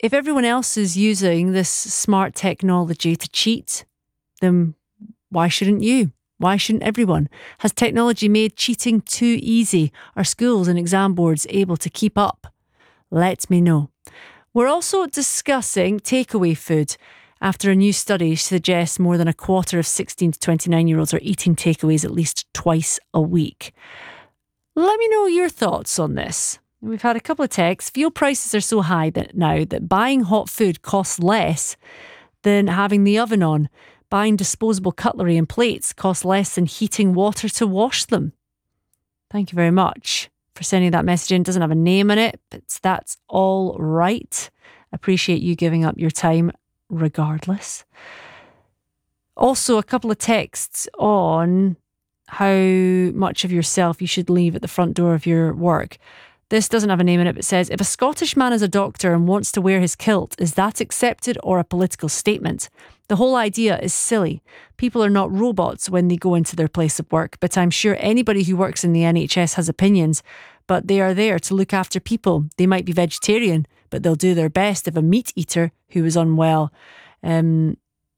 if everyone else is using this smart technology to cheat, then why shouldn't you? Why shouldn't everyone? Has technology made cheating too easy? Are schools and exam boards able to keep up? Let me know. We're also discussing takeaway food after a new study suggests more than a quarter of 16 to 29-year-olds are eating takeaways at least twice a week. Let me know your thoughts on this. We've had a couple of texts. Fuel prices are so high that buying hot food costs less than having the oven on. Buying disposable cutlery and plates costs less than heating water to wash them. Thank you very much for sending that message in. It doesn't have a name in it, but that's all right. Appreciate you giving up your time regardless. Also, a couple of texts on how much of yourself you should leave at the front door of your work. This doesn't have a name in it, but says, if a Scottish man is a doctor and wants to wear his kilt, is that accepted or a political statement? The whole idea is silly. People are not robots when they go into their place of work, but I'm sure anybody who works in the NHS has opinions, but they are there to look after people. They might be vegetarian, but they'll do their best. If a meat eater who is unwell, they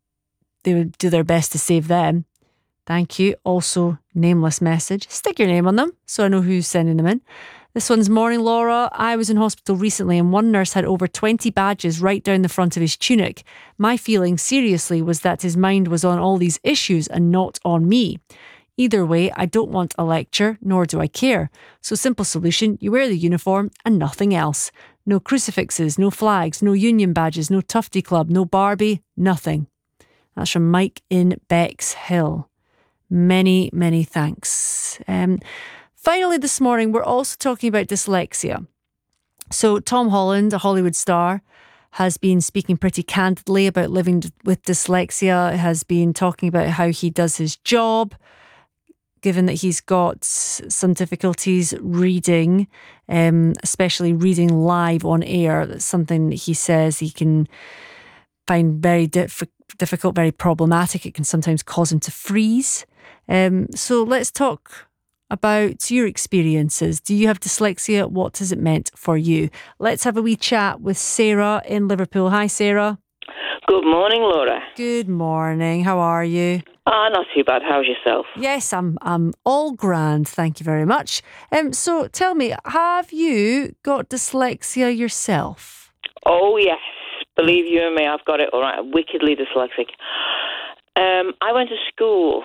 would do their best to save them. Thank you. Also, nameless message. Stick your name on them so I know who's sending them in. This one's, morning, Laura. I was in hospital recently and one nurse had over 20 badges right down the front of his tunic. My feeling, seriously, was that his mind was on all these issues and not on me. Either way, I don't want a lecture, nor do I care. So simple solution, you wear the uniform and nothing else. No crucifixes, no flags, no union badges, no Tufty Club, no Barbie, nothing. That's from Mike in Bexhill. Many, many thanks. Finally, this morning, we're also talking about dyslexia. So Tom Holland, a Hollywood star, has been speaking pretty candidly about living with dyslexia, has been talking about how he does his job, given that he's got some difficulties reading, especially reading live on air. That's something that he says he can find very difficult, very problematic. It can sometimes cause him to freeze. So let's talk about your experiences. Do you have dyslexia? What has it meant for you? Let's have a wee chat with Sarah in Liverpool. Hi, Sarah. Good morning, Laura. Good morning. How are you? Not too bad. How's yourself? Yes, I'm all grand. Thank you very much. So tell me, have you got dyslexia yourself? Oh, yes. Believe you and me, I've got it all right. I'm wickedly dyslexic. I went to school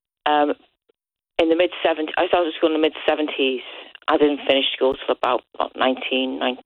in the mid-70s. I started school in the mid-70s. I didn't finish school till about 1989,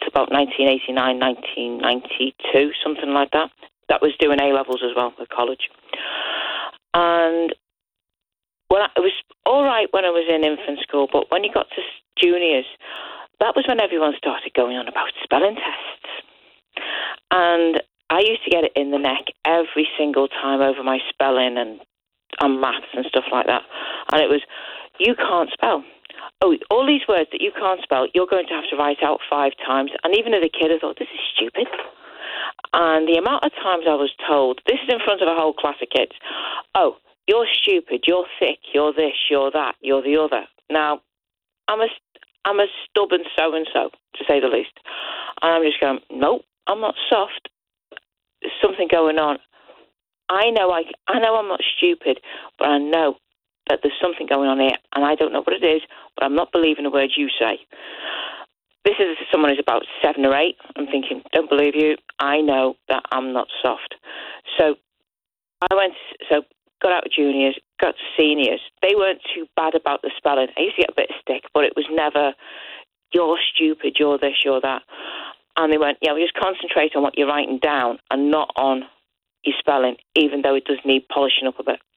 1992, something like that. That was doing A-levels as well at college. And it was all right when I was in infant school, but when you got to juniors, that was when everyone started going on about spelling tests. And I used to get it in the neck every single time over my spelling and maths and stuff like that. And it was, you can't spell. Oh, all these words that you can't spell, you're going to have to write out 5 times. And even as a kid, I thought, this is stupid. And the amount of times I was told, this is in front of a whole class of kids, oh, you're stupid, you're thick, you're this, you're that, you're the other. Now, I'm a stubborn so-and-so, to say the least. And I'm just going, nope, I'm not soft. There's something going on. I know I'm not stupid, but I know that there's something going on here, and I don't know what it is, but I'm not believing the words you say. This is someone who's about 7 or 8. I'm thinking, don't believe you. I know that I'm not soft. So got out of juniors, got to seniors. They weren't too bad about the spelling. I used to get a bit of stick, but it was never, you're stupid, you're this, you're that. And they went, yeah, we just concentrate on what you're writing down and not on your spelling, even though it does need polishing up a bit.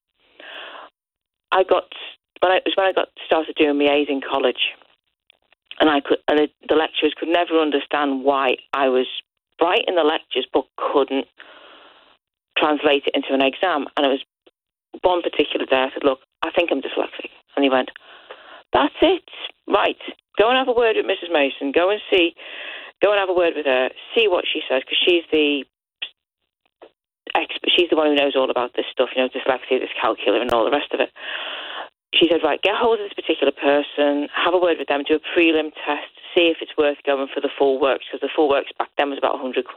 When I started doing my A's in college, and the lecturers could never understand why I was bright in the lectures but couldn't translate it into an exam. And it was one particular day I said, look, I think I'm dyslexic. And he went, that's it, right, go and have a word with Mrs. Mason, go and have a word with her, see what she says, because she's the expert, she's the one who knows all about this stuff, dyslexia, dyscalculia and all the rest of it. She said, right, get hold of this particular person, have a word with them, do a prelim test, see if it's worth going for the full works, because the full works back then was about £100.